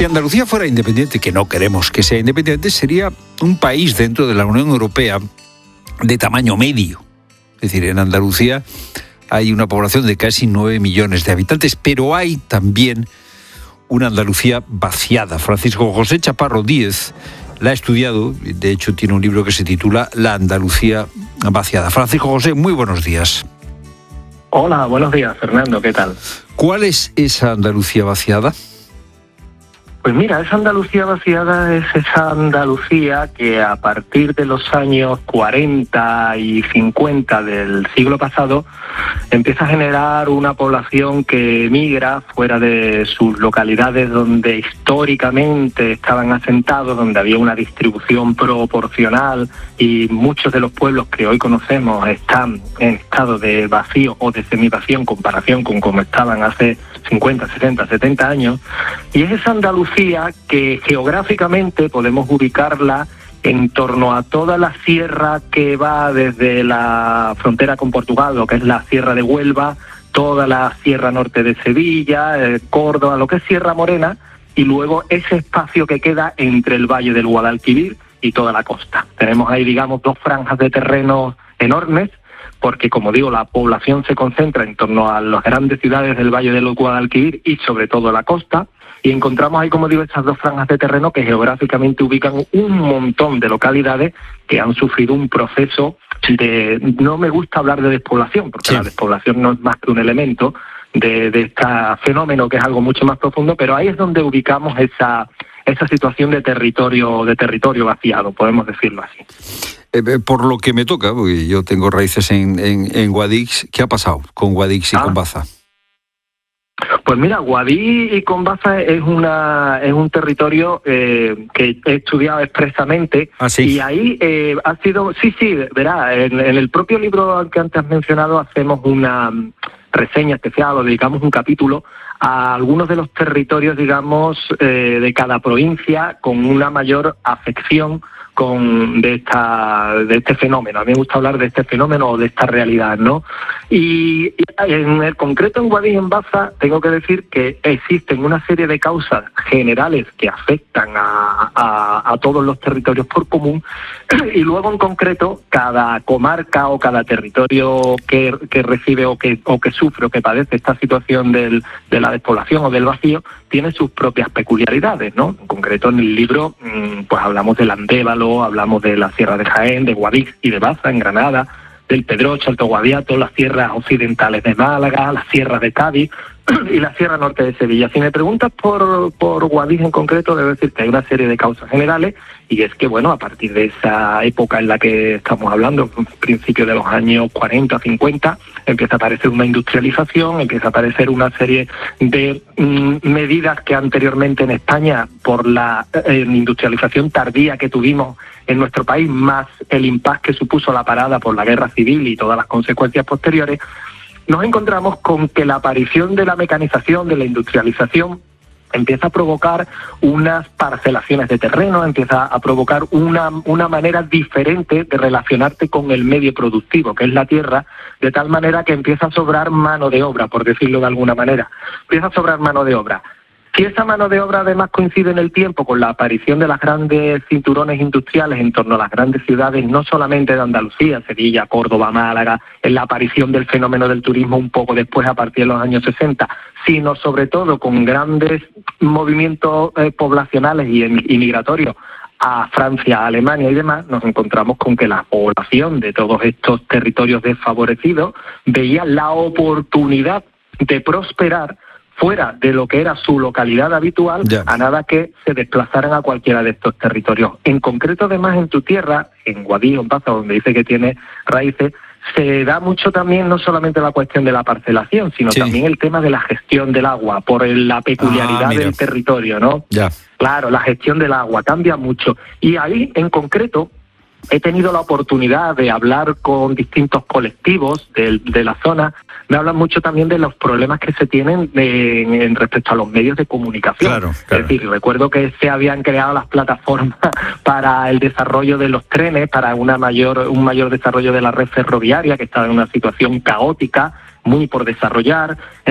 Si Andalucía fuera independiente, que no queremos que sea independiente, sería un país dentro de la Unión Europea de tamaño medio. Es decir, en Andalucía hay una población de casi 9 millones de habitantes, pero hay también una Andalucía vaciada. Francisco José Chaparro Díez la ha estudiado, de hecho tiene un libro que se titula La Andalucía vaciada. Francisco José, muy buenos días. Hola, buenos días, Fernando, ¿qué tal? ¿Cuál es esa Andalucía vaciada? Pues mira, esa Andalucía vaciada es esa Andalucía que a partir de los años 40 y 50 del siglo pasado empieza a generar una población que emigra fuera de sus localidades donde históricamente estaban asentados, donde había una distribución proporcional y muchos de los pueblos que hoy conocemos están en estado de vacío o de semivacío en comparación con como estaban hace 50, 60, 70 años, y es esa Andalucía que geográficamente podemos ubicarla en torno a toda la sierra que va desde la frontera con Portugal, lo que es la Sierra de Huelva, toda la Sierra Norte de Sevilla, Córdoba, lo que es Sierra Morena, y luego ese espacio que queda entre el Valle del Guadalquivir y toda la costa. Tenemos ahí, digamos, dos franjas de terreno enormes, porque, como digo, la población se concentra en torno a las grandes ciudades del Valle del Guadalquivir y sobre todo la costa, y encontramos ahí, como digo, estas dos franjas de terreno que geográficamente ubican un montón de localidades que han sufrido un proceso de, no me gusta hablar de despoblación, porque la despoblación no es más que un elemento de este fenómeno que es algo mucho más profundo, pero ahí es donde ubicamos esa situación de territorio vaciado, podemos decirlo así. Por lo que me toca, porque yo tengo raíces en Guadix, ¿qué ha pasado con Guadix y con Baza? Pues mira, Guadix y con Baza es un territorio que he estudiado expresamente. ¿Ah, sí? Y ahí ha sido, verá, en el propio libro que antes has mencionado hacemos una reseña especial o dedicamos un capítulo a algunos de los territorios, digamos, de cada provincia con una mayor afección de este fenómeno. A mí me gusta hablar de este fenómeno o de esta realidad, ¿no? Y en el concreto en Guadix y en Baza tengo que decir que existen una serie de causas generales que afectan a todos los territorios por común, y luego en concreto cada comarca o cada territorio que recibe o que sufre o que padece esta situación de la despoblación o del vacío tiene sus propias peculiaridades, ¿no? En concreto en el libro pues hablamos del Andévalo, hablamos de la Sierra de Jaén, de Guadix y de Baza en Granada, del Pedroche, Alto Guadiato, las sierras occidentales de Málaga, las sierras de Cádiz y la Sierra Norte de Sevilla. Si me preguntas por Guadix en concreto, debo decir que hay una serie de causas generales, y es que, bueno, a partir de esa época en la que estamos hablando, principios de los años 40, 50, empieza a aparecer una industrialización, empieza a aparecer una serie de medidas que anteriormente en España, por la industrialización tardía que tuvimos en nuestro país, más el impacto que supuso la parada por la guerra civil y todas las consecuencias posteriores, nos encontramos con que la aparición de la mecanización, de la industrialización, empieza a provocar unas parcelaciones de terreno, empieza a provocar una manera diferente de relacionarte con el medio productivo, que es la tierra, de tal manera que empieza a sobrar mano de obra, por decirlo de alguna manera. Empieza a sobrar mano de obra. Si esa mano de obra además coincide en el tiempo con la aparición de las grandes cinturones industriales en torno a las grandes ciudades, no solamente de Andalucía, Sevilla, Córdoba, Málaga, en la aparición del fenómeno del turismo un poco después a partir de los años 60, sino sobre todo con grandes movimientos poblacionales y migratorios a Francia, a Alemania y demás, nos encontramos con que la población de todos estos territorios desfavorecidos veía la oportunidad de prosperar fuera de lo que era su localidad habitual, a nada que se desplazaran a cualquiera de estos territorios. En concreto, además, en tu tierra, en Guadix, en Baza, donde dice que tiene raíces, se da mucho también no solamente la cuestión de la parcelación, sino también el tema de la gestión del agua, por la peculiaridad del territorio, ¿no? Claro, la gestión del agua cambia mucho. Y ahí, en concreto, he tenido la oportunidad de hablar con distintos colectivos de la zona. Me hablan mucho también de los problemas que se tienen en respecto a los medios de comunicación. Es decir, recuerdo que se habían creado las plataformas para el desarrollo de los trenes, para un mayor desarrollo de la red ferroviaria, que estaba en una situación caótica, muy por desarrollar.